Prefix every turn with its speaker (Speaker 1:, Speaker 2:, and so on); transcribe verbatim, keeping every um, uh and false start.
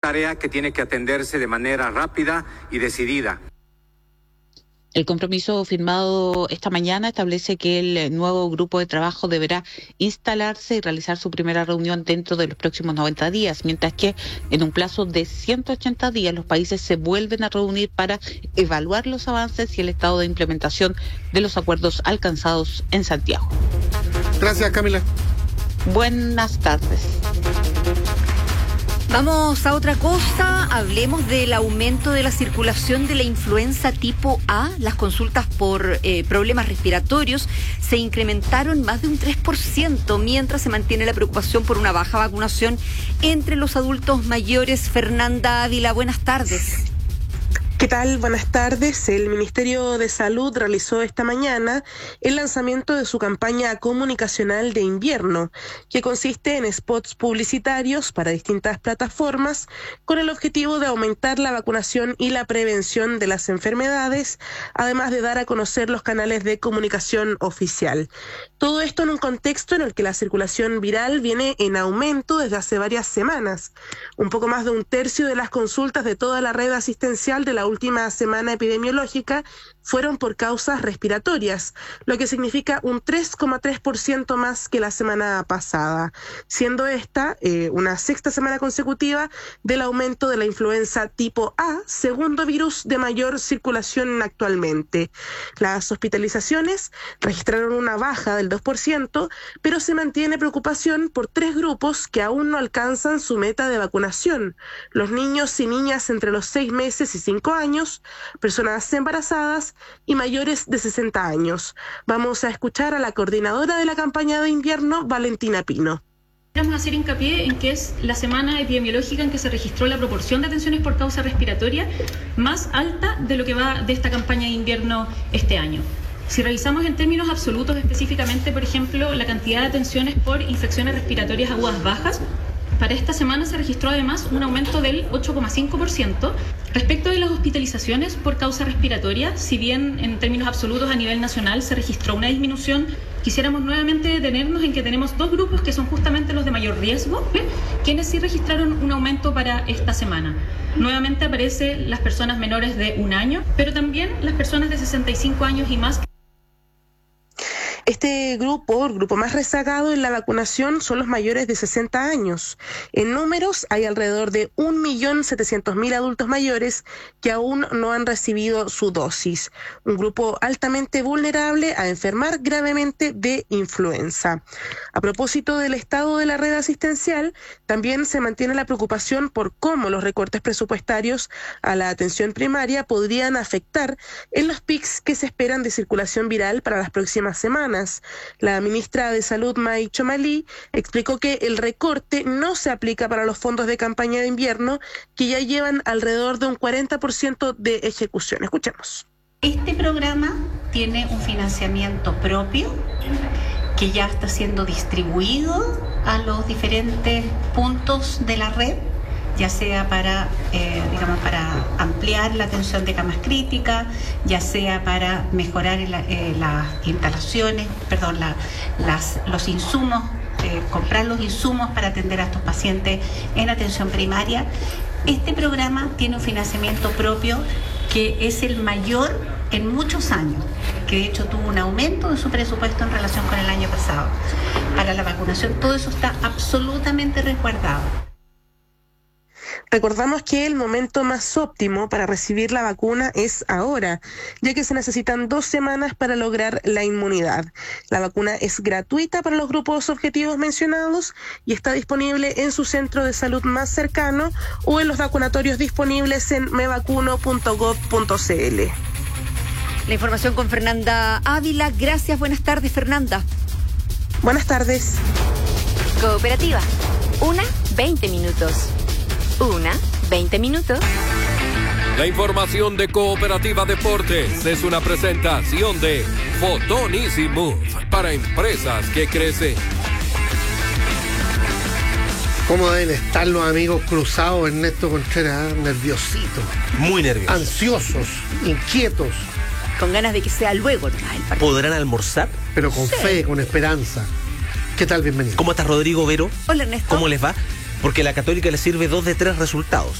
Speaker 1: tarea que tiene que atenderse de manera rápida y decidida.
Speaker 2: El compromiso firmado esta mañana establece que el nuevo grupo de trabajo deberá instalarse y realizar su primera reunión dentro de los próximos noventa días, mientras que en un plazo de ciento ochenta días los países se vuelven a reunir para evaluar los avances y el estado de implementación de los acuerdos alcanzados en Santiago.
Speaker 3: Gracias, Camila.
Speaker 2: Buenas tardes.
Speaker 4: Vamos a otra cosa, hablemos del aumento de la circulación de la influenza tipo A. Las consultas por eh, problemas respiratorios se incrementaron más de un tres por ciento, mientras se mantiene la preocupación por una baja vacunación entre los adultos mayores. Fernanda Ávila, buenas tardes.
Speaker 5: ¿Qué tal? Buenas tardes. El Ministerio de Salud realizó esta mañana el lanzamiento de su campaña comunicacional de invierno, que consiste en spots publicitarios para distintas plataformas con el objetivo de aumentar la vacunación y la prevención de las enfermedades, además de dar a conocer los canales de comunicación oficial. Todo esto en un contexto en el que la circulación viral viene en aumento desde hace varias semanas. Un poco más de un tercio de las consultas de toda la red asistencial de la última semana epidemiológica fueron por causas respiratorias, lo que significa un tres coma tres por ciento más que la semana pasada, siendo esta eh, una sexta semana consecutiva del aumento de la influenza tipo A, segundo virus de mayor circulación actualmente. Las hospitalizaciones registraron una baja del dos por ciento, pero se mantiene preocupación por tres grupos que aún no alcanzan su meta de vacunación: los niños y niñas entre los seis meses y cinco años, personas embarazadas y mayores de sesenta años. Vamos a escuchar a la coordinadora de la campaña de invierno, Valentina Pino.
Speaker 6: Vamos a hacer hincapié en que es la semana epidemiológica en que se registró la proporción de atenciones por causa respiratoria más alta de lo que va de esta campaña de invierno este año. Si revisamos en términos absolutos específicamente, por ejemplo, la cantidad de atenciones por infecciones respiratorias agudas bajas, para esta semana se registró además un aumento del ocho coma cinco por ciento. Respecto de las hospitalizaciones por causa respiratoria, si bien en términos absolutos a nivel nacional se registró una disminución, quisiéramos nuevamente detenernos en que tenemos dos grupos que son justamente los de mayor riesgo, ¿eh? quienes sí registraron un aumento para esta semana. Nuevamente aparecen las personas menores de un año, pero también las personas de sesenta y cinco años y más.
Speaker 5: Este grupo, el grupo más rezagado en la vacunación, son los mayores de sesenta años. En números, hay alrededor de un millón setecientos mil adultos mayores que aún no han recibido su dosis. Un grupo altamente vulnerable a enfermar gravemente de influenza. A propósito del estado de la red asistencial, también se mantiene la preocupación por cómo los recortes presupuestarios a la atención primaria podrían afectar en los pics que se esperan de circulación viral para las próximas semanas. La ministra de Salud, May Chomalí, explicó que el recorte no se aplica para los fondos de campaña de invierno, que ya llevan alrededor de un cuarenta por ciento de ejecución. Escuchemos.
Speaker 7: Este programa tiene un financiamiento propio que ya está siendo distribuido a los diferentes puntos de la red, ya sea para, eh, digamos, para ampliar la atención de camas críticas, ya sea para mejorar el, eh, las instalaciones, perdón, la, las, los insumos, eh, comprar los insumos para atender a estos pacientes en atención primaria. Este programa tiene un financiamiento propio que es el mayor en muchos años, que de hecho tuvo un aumento de su presupuesto en relación con el año pasado. Para la vacunación todo eso está absolutamente resguardado.
Speaker 5: Recordamos que el momento más óptimo para recibir la vacuna es ahora, ya que se necesitan dos semanas para lograr la inmunidad. La vacuna es gratuita para los grupos objetivos mencionados y está disponible en su centro de salud más cercano o en los vacunatorios disponibles en me vacuno punto gov punto cl.
Speaker 4: La información con Fernanda Ávila. Gracias, buenas tardes, Fernanda.
Speaker 5: Buenas tardes.
Speaker 8: Cooperativa, una, veinte minutos. Una, veinte minutos.
Speaker 9: La información de Cooperativa Deportes es una presentación de Fotón Easy Move para empresas que crecen.
Speaker 3: ¿Cómo deben estar los amigos cruzados, Ernesto Contreras? Nerviositos.
Speaker 10: Muy nerviosos.
Speaker 3: Ansiosos, inquietos.
Speaker 4: Con ganas de que sea luego nomás el partido.
Speaker 10: ¿Podrán almorzar?
Speaker 3: Pero con
Speaker 4: sí.
Speaker 3: fe, con esperanza. ¿Qué tal? Bienvenido.
Speaker 10: ¿Cómo está Rodrigo Vero?
Speaker 4: Hola, Ernesto.
Speaker 10: ¿Cómo les va? Porque la Católica le sirve dos de tres resultados.